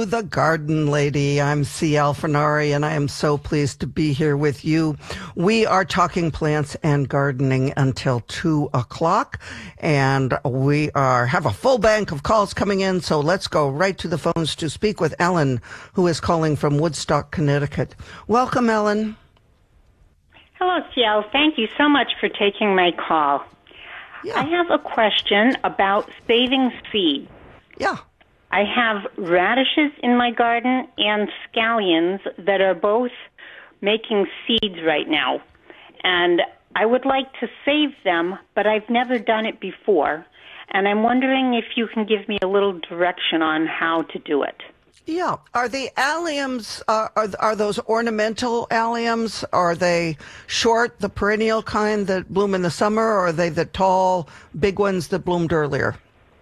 to The Garden Lady. I'm C. Alfinari, and I am so pleased to be here with you. We are talking plants and gardening until 2 o'clock, and we have a full bank of calls coming in, so let's go right to the phones to speak with Ellen, who is calling from Woodstock, Connecticut. Welcome, Ellen. Hello, CL. Thank you so much for taking my call. Yeah. I have a question about saving seed. Yeah. I have radishes in my garden and scallions that are both making seeds right now. And I would like to save them, but I've never done it before. And I'm wondering if you can give me a little direction on how to do it. Yeah. Are the alliums, are those ornamental alliums? Are they short, the perennial kind that bloom in the summer, or are they the tall, big ones that bloomed earlier?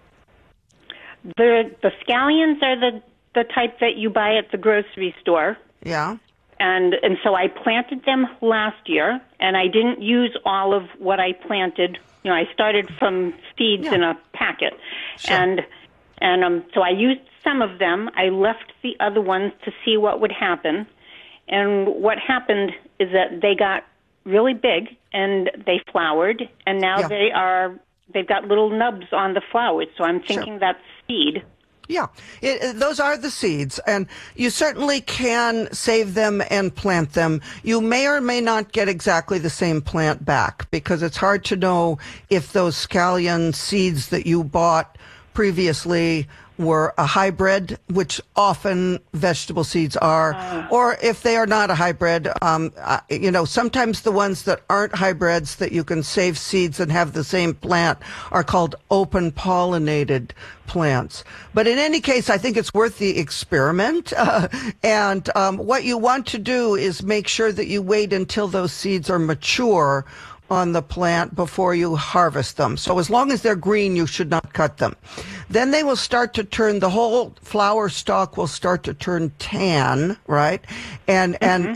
The scallions are the type that you buy at the grocery store. Yeah. And so I planted them last year, and I didn't use all of what I planted. You know, I started from seeds in a packet. Sure. And so I used some of them. I left the other ones to see what would happen. And what happened is that they got really big, and they flowered, and now they've got little nubs on the flowers, so I'm thinking that's seed. Yeah, those are the seeds, and you certainly can save them and plant them. You may or may not get exactly the same plant back, because it's hard to know if those scallion seeds that you bought previously were a hybrid, which often vegetable seeds are, or if they are not a hybrid. Sometimes the ones that aren't hybrids that you can save seeds and have the same plant are called open pollinated plants. But in any case, I think it's worth the experiment. And what you want to do is make sure that you wait until those seeds are mature on the plant before you harvest them. So as long as they're green, you should not cut them. Then they will start to turn, the whole flower stalk will start to turn tan, right? And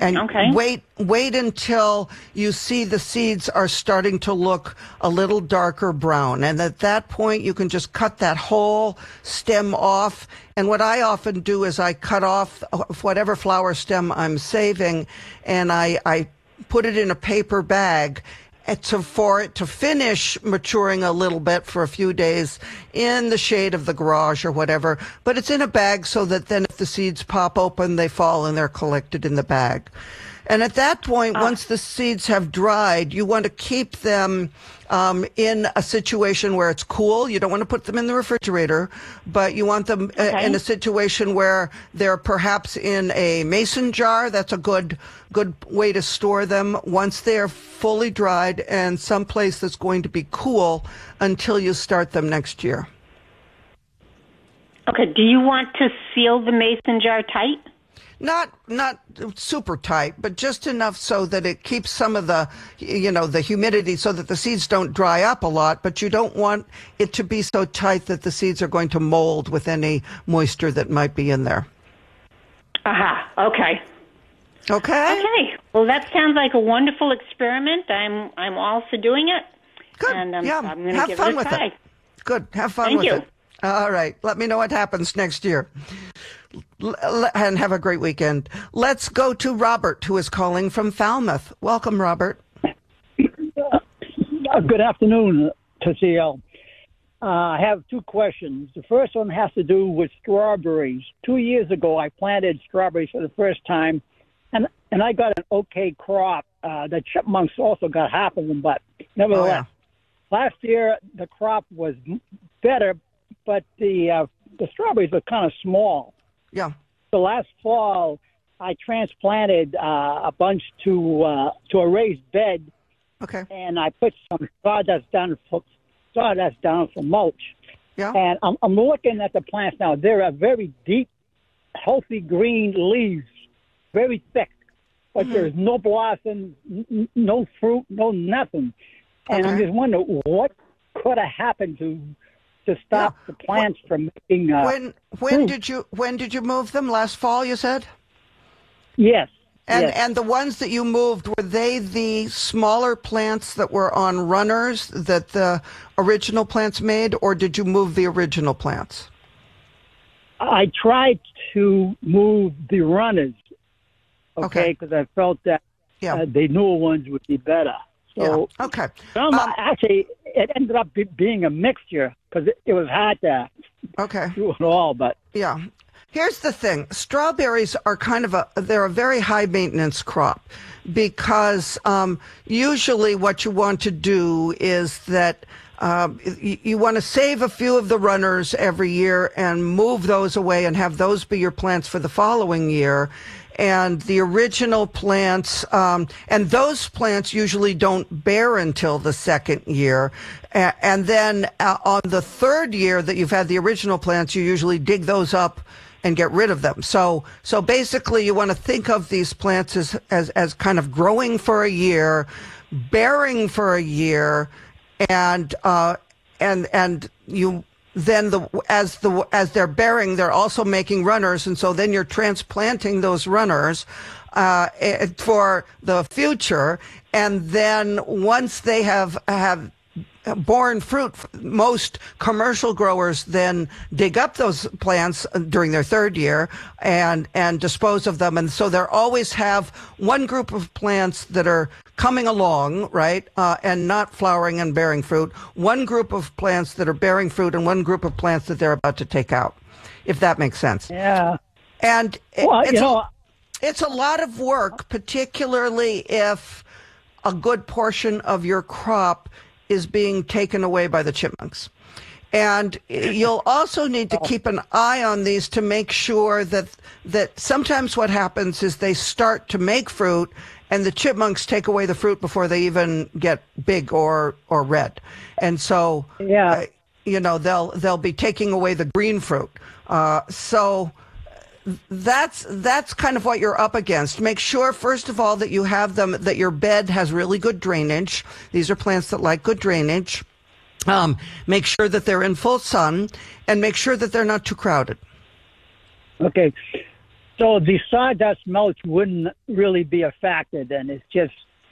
wait until you see the seeds are starting to look a little darker brown. And at that point, you can just cut that whole stem off. And what I often do is I cut off whatever flower stem I'm saving, and I put it in a paper bag for it to finish maturing a little bit for a few days in the shade of the garage or whatever. But it's in a bag so that then if the seeds pop open, they fall and they're collected in the bag. And at that point, once the seeds have dried, you want to keep them in a situation where it's cool. You don't want to put them in the refrigerator, but you want them in a situation where they're perhaps in a mason jar. That's a good way to store them once they're fully dried, and someplace that's going to be cool until you start them next year. Okay. Do you want to seal the mason jar tight? Not super tight, but just enough so that it keeps some of the, the humidity so that the seeds don't dry up a lot, but you don't want it to be so tight that the seeds are going to mold with any moisture that might be in there. Okay. Okay. Well, that sounds like a wonderful experiment. I'm all for doing it. Good. And I'm going to give fun it a try. Good. Have fun with it. All right. Let me know what happens next year. And have a great weekend. Let's go to Robert, who is calling from Falmouth. Welcome, Robert. Good afternoon to CL. I have two questions. The first one has to do with strawberries. 2 years ago, I planted strawberries for the first time, and I got an okay crop. The chipmunks also got half of them, but nevertheless, last year the crop was better, but the strawberries were kind of small. Yeah. So last fall, I transplanted a bunch to a raised bed. Okay. And I put some sawdust down for mulch. Yeah. And I'm looking at the plants now. There are very deep, healthy green leaves, very thick, but there's no blossom, no fruit, no nothing. And I'm just wondering what could have happened to stop the plants from making when did you move them? Last fall, you said? Yes. And the ones that you moved, were they the smaller plants that were on runners that the original plants made, or did you move the original plants? I tried to move the runners, okay, because I felt that the newer ones would be better. So, okay. Actually, it ended up being a mixture because it was hard to do it all. But yeah, here's the thing: strawberries are they're a very high maintenance crop because usually what you want to do is that. You want to save a few of the runners every year and move those away and have those be your plants for the following year. And the original plants, and those plants usually don't bear until the second year. And then on the third year that you've had the original plants, you usually dig those up and get rid of them. So basically you want to think of these plants as kind of growing for a year, bearing for a year, and you then as they're bearing, they're also making runners, and so then you're transplanting those runners for the future, and then once they have borne fruit, most commercial growers then dig up those plants during their third year and dispose of them, and so they always have one group of plants that are coming along, right, and not flowering and bearing fruit, one group of plants that are bearing fruit, and one group of plants that they're about to take out, if that makes sense. Yeah. And it's a lot of work, particularly if a good portion of your crop is being taken away by the chipmunks. And you'll also need to keep an eye on these to make sure that sometimes what happens is they start to make fruit and the chipmunks take away the fruit before they even get big or red. And so, they'll be taking away the green fruit. So that's kind of what you're up against. Make sure, first of all, that you have them, that your bed has really good drainage. These are plants that like good drainage. Make sure that they're in full sun, and make sure that they're not too crowded. Okay. So the sawdust mulch wouldn't really be a factor then. It's just...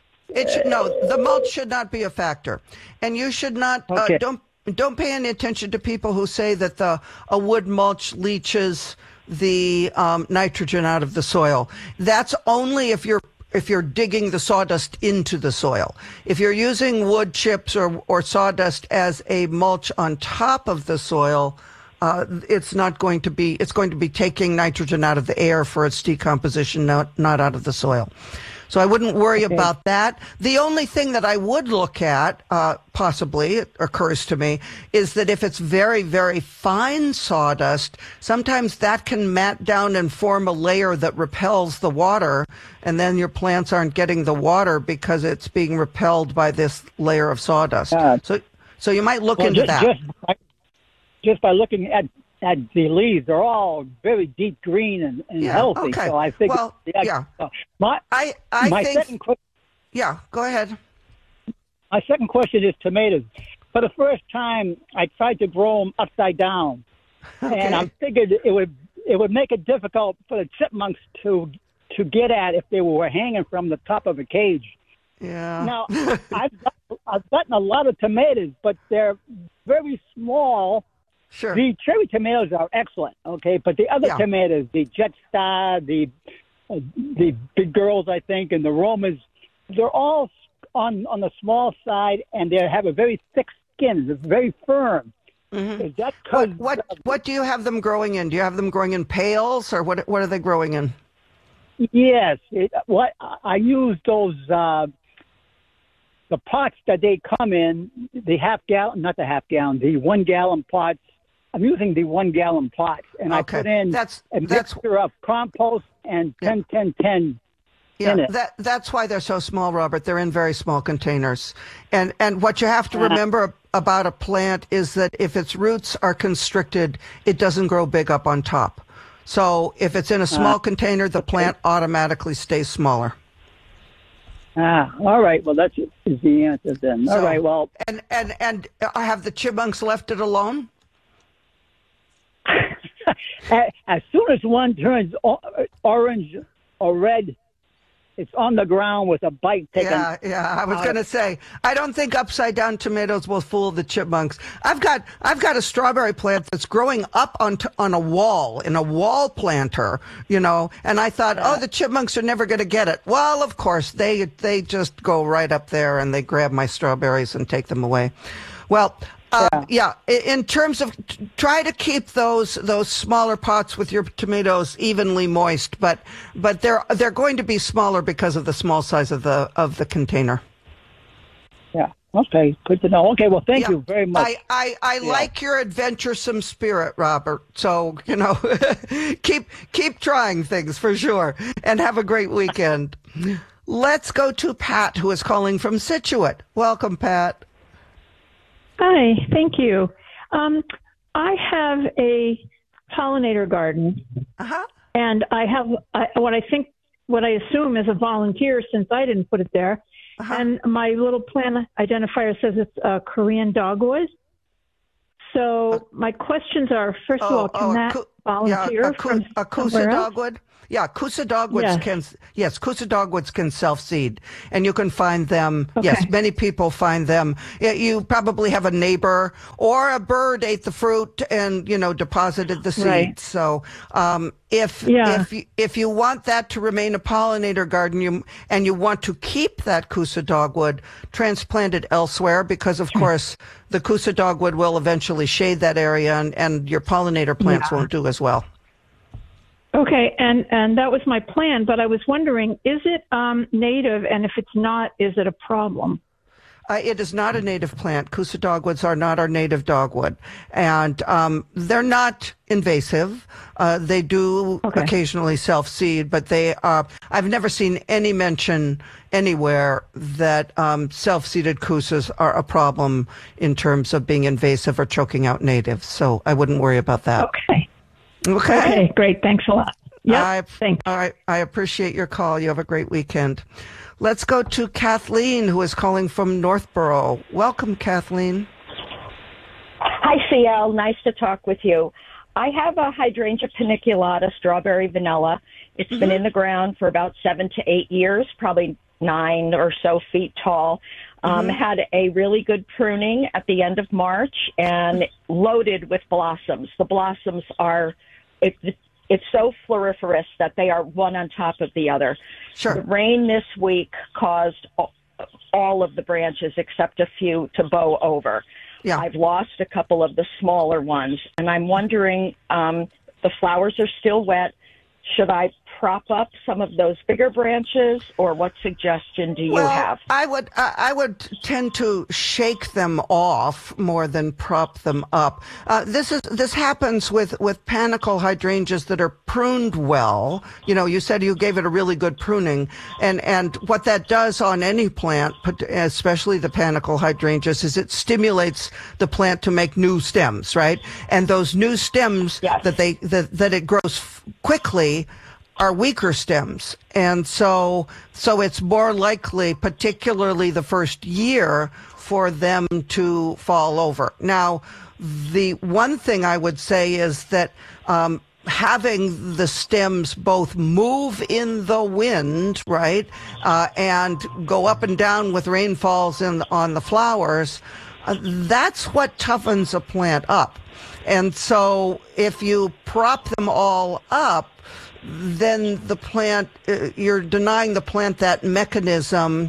the mulch should not be a factor. And you should not... Don't pay any attention to people who say that a wood mulch leaches the nitrogen out of the soil. That's only if you're digging the sawdust into the soil. If you're using wood chips or sawdust as a mulch on top of the soil, it's going to be taking nitrogen out of the air for its decomposition, not out of the soil. So I wouldn't worry about that. The only thing that I would look at, possibly, it occurs to me, is that if it's very, very fine sawdust, sometimes that can mat down and form a layer that repels the water, and then your plants aren't getting the water because it's being repelled by this layer of sawdust. So you might look into that. Just by looking at the leaves, they're all very deep green and healthy. Okay. So I think, go ahead. My second question is tomatoes. For the first time, I tried to grow them upside down, and I figured it would make it difficult for the chipmunks to get at if they were hanging from the top of a cage. Yeah. Now, I've gotten a lot of tomatoes, but they're very small. Sure. The cherry tomatoes are excellent, okay, but the other tomatoes, the Jetstar, the Big Girls, I think, and the Romas, they're all on the small side, and they have a very thick skin. It's very firm. Mm-hmm. Is that because what do you have them growing in? Do you have them growing in pails, or what are they growing in? Yes. I use those the pots that they come in, the 1 gallon pots. I'm using the 1 gallon pots, and I put in a mixture of compost and 10-10-10 in it. That's why they're so small, Robert. They're in very small containers. And what you have to remember about a plant is that if its roots are constricted, it doesn't grow big up on top. So if it's in a small container, the plant automatically stays smaller. All right. Well, that is the answer then. All right. Well, and have the chipmunks left it alone? As soon as one turns orange or red, It's on the ground with a bite taken. Yeah. I was going to say, I don't think upside down tomatoes will fool the chipmunks. I've got a strawberry plant that's growing up on a wall in a wall planter, and I thought, the chipmunks are never going to get it. Well, of course, they just go right up there and they grab my strawberries and take them away. Well, in terms of try to keep those smaller pots with your tomatoes evenly moist, but they're going to be smaller because of the small size of the container. Yeah. Okay. Good to know. Okay. Well, thank you very much. I like your adventuresome spirit, Robert. So keep trying things for sure, and have a great weekend. Let's go to Pat, who is calling from Scituate. Welcome, Pat. Hi, thank you. I have a pollinator garden, and I have what I assume is a volunteer, since I didn't put it there. And my little plant identifier says it's a Korean dogwood. So my questions are: first of all, can that volunteer from a Kousa dogwood? Yeah, Kousa dogwoods Kousa dogwoods can self-seed, and you can find them. Okay. Yes, many people find them. You probably have a neighbor or a bird ate the fruit and deposited the seeds. Right. So if you want that to remain a pollinator garden, and you want to keep that Kousa dogwood, transplant it elsewhere, because of course the Kousa dogwood will eventually shade that area, and your pollinator plants won't do as well. Okay, and that was my plan, but I was wondering, is it native, and if it's not, is it a problem? It is not a native plant. Kousa dogwoods are not our native dogwood, and they're not invasive. They do occasionally self-seed, but I've never seen any mention anywhere that self-seeded Kousas are a problem in terms of being invasive or choking out natives, so I wouldn't worry about that. Okay, great. Thanks a lot. Yeah, thanks. All right, I appreciate your call. You have a great weekend. Let's go to Kathleen, who is calling from Northborough. Welcome, Kathleen. Hi, CL. Nice to talk with you. I have a hydrangea paniculata, strawberry vanilla. It's been in the ground for about 7 to 8 years, probably 9 or so feet tall. Had a really good pruning at the end of March and loaded with blossoms. The blossoms are, it's so floriferous that they are one on top of the other. Sure. The rain this week caused all of the branches except a few to bow over. Yeah. I've lost a couple of the smaller ones, and I'm wondering, the flowers are still wet. Should I prop up some of those bigger branches, or what suggestion do you have? I would tend to shake them off more than prop them up. This happens with panicle hydrangeas that are pruned well. You said you gave it a really good pruning, and what that does on any plant, especially the panicle hydrangeas, is it stimulates the plant to make new stems, right? And those new stems that it grows quickly are weaker stems. And so it's more likely, particularly the first year, for them to fall over. Now, the one thing I would say is that having the stems both move in the wind, right, and go up and down with rainfalls on the flowers, that's what toughens a plant up. And so if you prop them all up, then the plant, you're denying the plant that mechanism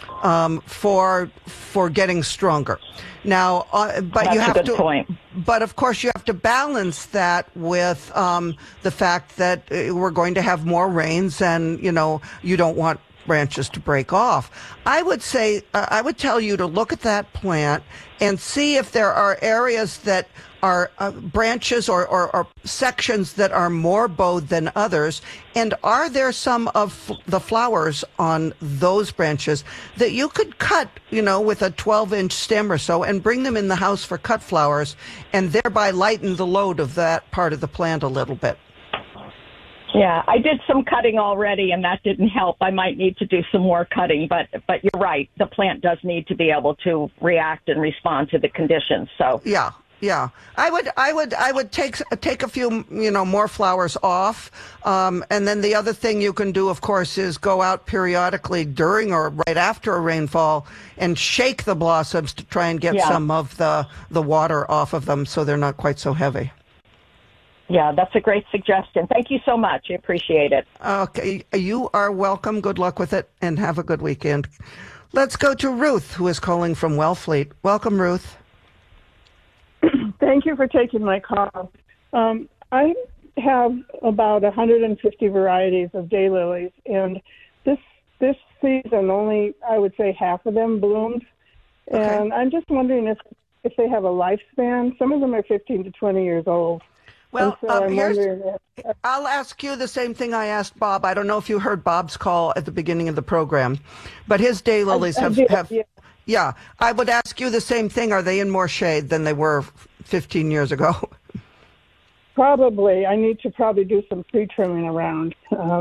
for getting stronger. Now, but you have to. Point. But of course, you have to balance that with the fact that we're going to have more rains, and you don't want branches to break off. I would say, I would tell you to look at that plant and see if there are areas that are branches or sections that are more bowed than others, and are there some of the flowers on those branches that you could cut, with a 12-inch stem or so, and bring them in the house for cut flowers, and thereby lighten the load of that part of the plant a little bit. Yeah, I did some cutting already, and that didn't help. I might need to do some more cutting, but you're right. The plant does need to be able to react and respond to the conditions. So yeah. Yeah, I would take a few, more flowers off. And then the other thing you can do, of course, is go out periodically during or right after a rainfall and shake the blossoms to try and get some of the water off of them so they're not quite so heavy. Yeah, that's a great suggestion. Thank you so much. I appreciate it. Okay, you are welcome. Good luck with it and have a good weekend. Let's go to Ruth, who is calling from Wellfleet. Welcome, Ruth. Thank you for taking my call. I have about 150 varieties of daylilies, and this season only, I would say, half of them bloomed. Okay. And I'm just wondering if they have a lifespan. Some of them are 15 to 20 years old. Well, I'll ask you the same thing I asked Bob. I don't know if you heard Bob's call at the beginning of the program, but his daylilies have. Yeah, I would ask you the same thing. Are they in more shade than they were 15 years ago? Probably. I need to probably do some tree trimming around.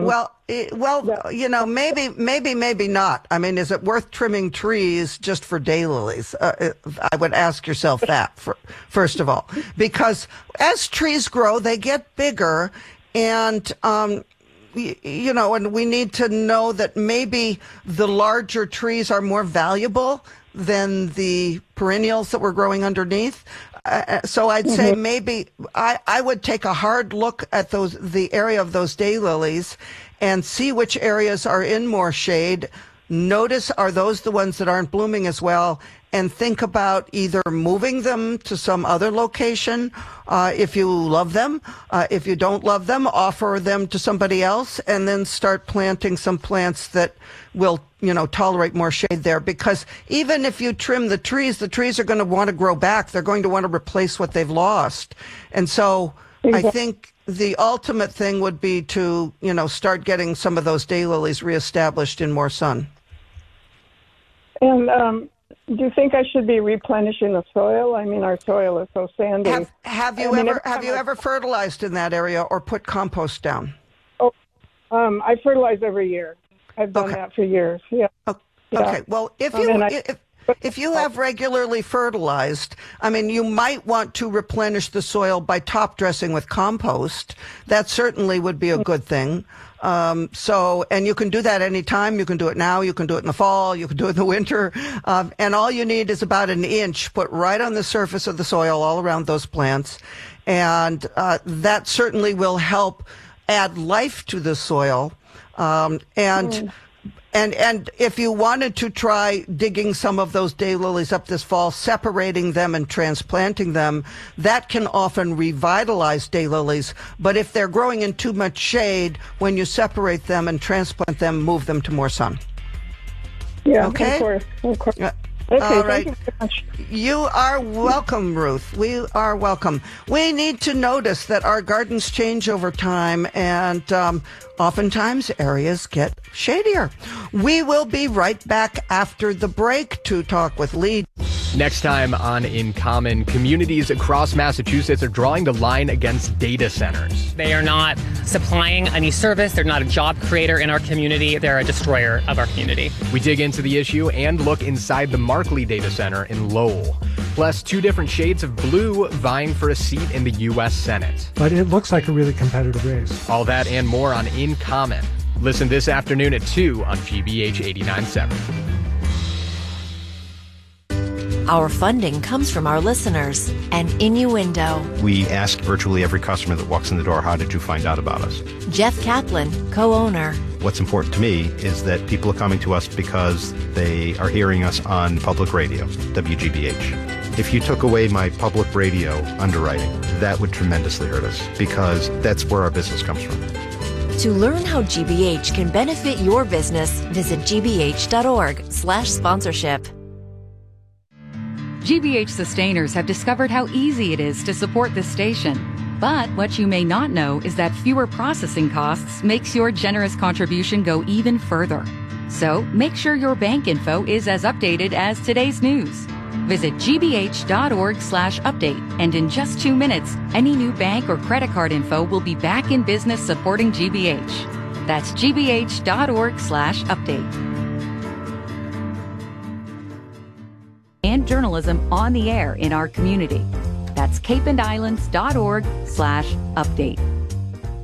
Maybe not. I mean, is it worth trimming trees just for daylilies? I would ask yourself that first of all, because as trees grow, they get bigger, and and we need to know that maybe the larger trees are more valuable than the perennials that we're growing underneath. So I'd say maybe I would take a hard look at the area of those daylilies and see which areas are in more shade. Notice, are those the ones that aren't blooming as well? And think about either moving them to some other location if you love them. If you don't love them, offer them to somebody else, and then start planting some plants that will, tolerate more shade there. Because even if you trim the trees are going to want to grow back. They're going to want to replace what they've lost. And so I think the ultimate thing would be to, start getting some of those daylilies reestablished in more sun. And do you think I should be replenishing the soil? I mean, our soil is so sandy. Have you ever fertilized in that area or put compost down? Oh, I fertilize every year. I've done that for years. Yeah. Okay. Well, if you have regularly fertilized, I mean, you might want to replenish the soil by top dressing with compost. That certainly would be a good thing. And you can do that anytime. You can do it now. You can do it in the fall. You can do it in the winter. And all you need is about an inch put right on the surface of the soil all around those plants. And that certainly will help add life to the soil. And if you wanted to try digging some of those daylilies up this fall, separating them and transplanting them, that can often revitalize daylilies. But if they're growing in too much shade, when you separate them and transplant them, move them to more sun. Yeah, okay? Of course. Okay, all Thank right. you very much. You are welcome, Ruth. We are welcome. We need to notice that our gardens change over time, and oftentimes areas get shadier. We will be right back after the break to talk with Lee. Next time on In Common, communities across Massachusetts are drawing the line against data centers. They are not supplying any service. They're not a job creator in our community. They're a destroyer of our community. We dig into the issue and look inside the Markley Data Center in Lowell. Plus, 2 different shades of blue vying for a seat in the U.S. Senate. But it looks like a really competitive race. All that and more on In Common. Listen this afternoon at 2 on GBH 89.7. Our funding comes from our listeners and Innuendo. We ask virtually every customer that walks in the door, how did you find out about us? Jeff Kaplan, co-owner. What's important to me is that people are coming to us because they are hearing us on public radio, WGBH. If you took away my public radio underwriting, that would tremendously hurt us because that's where our business comes from. To learn how GBH can benefit your business, visit gbh.org/sponsorship. GBH sustainers have discovered how easy it is to support this station. But what you may not know is that fewer processing costs makes your generous contribution go even further. So make sure your bank info is as updated as today's news. Visit gbh.org/update, and in just 2 minutes, any new bank or credit card info will be back in business supporting GBH. That's gbh.org/update. And journalism on the air in our community. That's That's capeandislands.org/update.